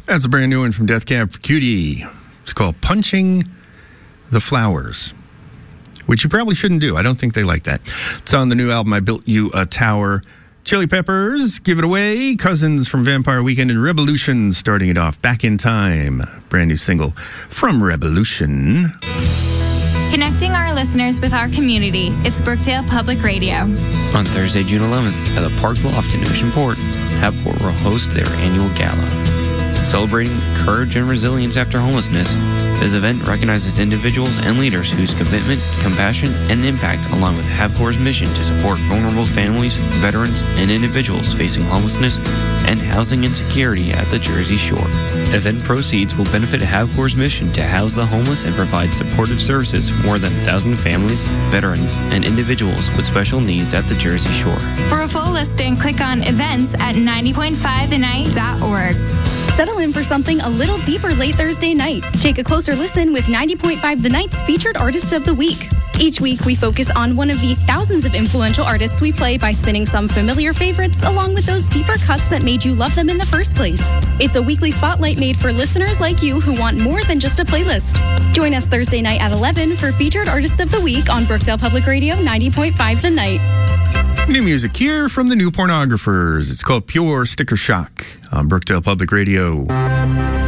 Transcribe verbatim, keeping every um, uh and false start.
That's a brand new one from Death Cab for Cutie. It's called Punching the Flowers, which you probably shouldn't do. I don't think they like that. It's on the new album, I Built You a Tower. Chili Peppers, Give It Away. Cousins from Vampire Weekend and Revolution starting it off. Back in Time, brand new single from Revolution. Connecting our listeners with our community, it's Brookdale Public Radio. On Thursday, June eleventh, at the Park Loft in Oceanport, Havport will host their annual gala. Celebrating courage and resilience after homelessness, this event recognizes individuals and leaders whose commitment, compassion, and impact align with Havport's mission to support vulnerable families, veterans, and individuals facing homelessness and housing insecurity at the Jersey Shore. Event proceeds will benefit Havport's mission to house the homeless and provide supportive services for more than one thousand families, veterans, and individuals with special needs at the Jersey Shore. For a full listing, click on events at ninety point five the night dot org. Settle in for something a little deeper late Thursday night. Take a closer listen with ninety point five The Night's featured artist of the week. Each week, we focus on one of the thousands of influential artists we play by spinning some familiar favorites along with those deeper cuts that made you love them in the first place. It's a weekly spotlight made for listeners like you who want more than just a playlist. Join us Thursday night at eleven for Featured Artist of the Week on Brookdale Public Radio ninety point five The Night. New music here from the New Pornographers. It's called Pure Sticker Shock on Brookdale Public Radio.